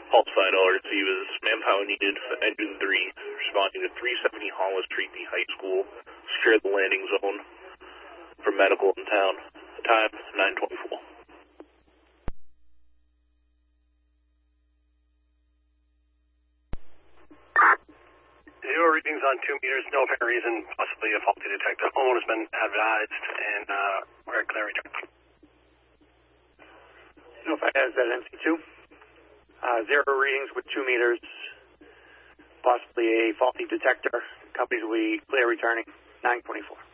Pulse sign emergency was manpower needed for engine 3, responding to 370 Hollis Street, the high school. Secure the landing zone for medical in town. Time, 9:24. Zero readings on 2 meters, no apparent reason, possibly a faulty detector. Homeowner's been advised, and we're at clear return. Notify as at MC2. Zero readings with 2 meters, possibly a faulty detector. Companies will be clear returning, 9:24.